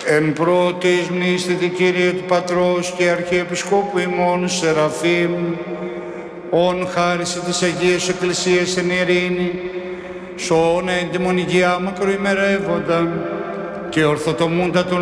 Εν πρώτης μνήστητη Κύριε του Πατρός και Αρχιεπισκόπου ημών Σεραφείμ, ον χάρισε της Αγίας Εκκλησίας εν ειρήνη, σώνα εν τιμον υγεία μακροημερεύοντα και ορθοτομούντα των